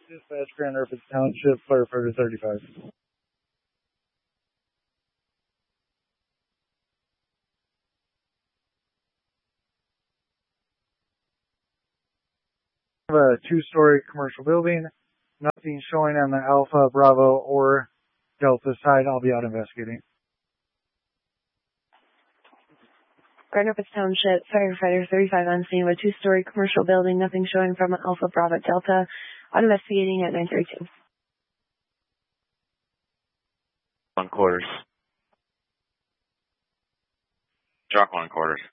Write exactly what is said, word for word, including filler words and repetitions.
Dispatch, Grand Rapids Township, firefighter thirty-five. A two-story commercial building. Nothing showing on the Alpha, Bravo, or Delta side. I'll be out investigating. Grand Rapids Township, firefighter thirty-five on scene of a two-story commercial building. Nothing showing from Alpha, Bravo, Delta. Out investigating at nine thirty-two. One quarters. Jock one quarters.